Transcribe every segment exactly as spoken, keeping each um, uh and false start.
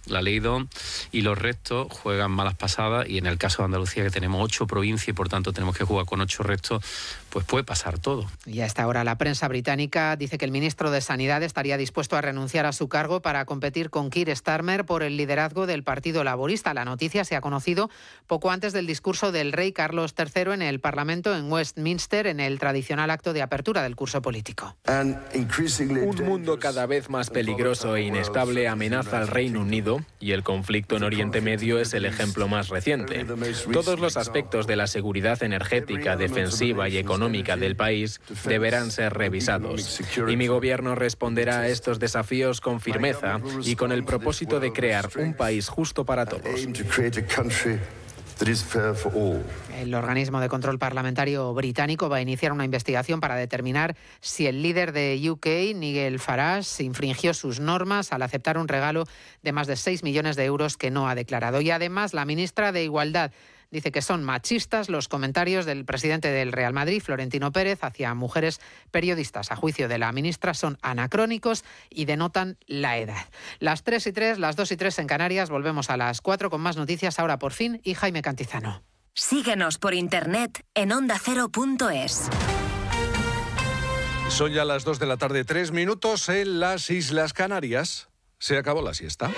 la ley D O M y los restos juegan malas pasadas, y en el caso de Andalucía, que tenemos ocho provincias y por tanto tenemos que jugar con ocho restos, pues puede pasar todo. Y a esta hora la prensa británica dice que el ministro de Sanidad estaría dispuesto a renunciar a su cargo para competir con Keir Starmer por el liderazgo del Partido Laborista. La noticia se ha conocido poco antes del discurso del rey Carlos tercero en el Parlamento en Westminster, en el tradicional acto de apertura del curso político. Un mundo cada vez más peligroso e inestable amenaza al Reino Unido, y el conflicto en Oriente Medio es el ejemplo más reciente. Todos los aspectos de la seguridad energética, defensiva y económica del país deberán ser revisados. Y mi gobierno responderá a estos desafíos con firmeza y con el propósito de crear un país justo para todos. El organismo de control parlamentario británico va a iniciar una investigación para determinar si el líder de U K, Nigel Farage, infringió sus normas al aceptar un regalo de más de seis millones de euros que no ha declarado. Y además, la ministra de Igualdad dice que son machistas los comentarios del presidente del Real Madrid, Florentino Pérez, hacia mujeres periodistas. A juicio de la ministra, son anacrónicos y denotan la edad. Las tres y tres, las dos y tres en Canarias. Volvemos a las cuatro con más noticias. Ahora por fin, y Jaime Cantizano. Síguenos por internet en onda cero punto es. Son ya las dos de la tarde, tres minutos en las Islas Canarias. Se acabó la siesta.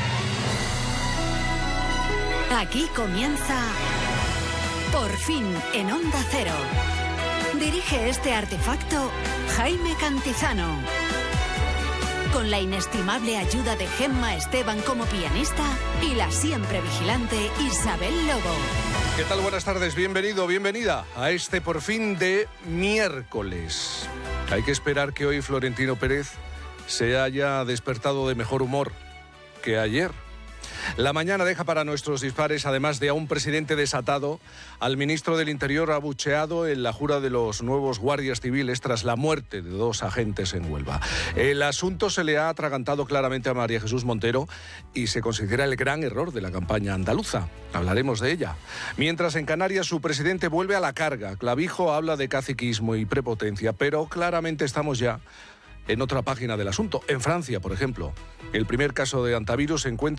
Aquí comienza Por fin en Onda Cero. Dirige este artefacto Jaime Cantizano. Con la inestimable ayuda de Gemma Esteban como pianista y la siempre vigilante Isabel Lobo. ¿Qué tal? Buenas tardes, bienvenido, bienvenida a este Por fin de miércoles. Hay que esperar que hoy Florentino Pérez se haya despertado de mejor humor que ayer. La mañana deja para nuestros dispares, además de a un presidente desatado, al ministro del Interior abucheado en la jura de los nuevos guardias civiles tras la muerte de dos agentes en Huelva. El asunto se le ha atragantado claramente a María Jesús Montero y se considera el gran error de la campaña andaluza. Hablaremos de ella. Mientras en Canarias su presidente vuelve a la carga. Clavijo habla de caciquismo y prepotencia, pero claramente estamos ya en otra página del asunto. En Francia, por ejemplo, el primer caso de hantavirus se encuentra